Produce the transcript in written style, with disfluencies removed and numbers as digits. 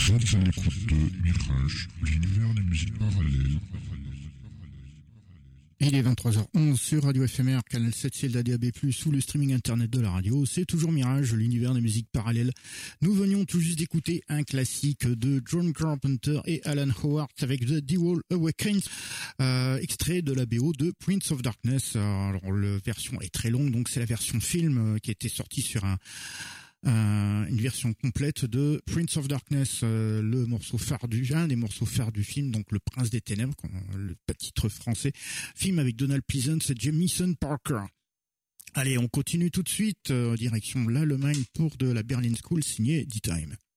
Vous êtes à l'écoute de Mirage, l'univers des musiques parallèles. Il est 23h11 sur Radio FMR, canal 7 ciel DAB+, ou le streaming internet de la radio. C'est toujours Mirage, l'univers des musiques parallèles. Nous venions tout juste d'écouter un classique de John Carpenter et Alan Howard avec The Devil Awakens, extrait de la BO de Prince of Darkness. Alors, la version est très longue, donc c'est la version film qui était sortie sur une version complète de Prince of Darkness, le morceau phare un des morceaux phares du film, donc Le Prince des Ténèbres, le titre français, film avec Donald Pleasence et Jamison Parker. Allez, on continue tout de suite, direction l'Allemagne pour de la Berlin School, signé D-Time.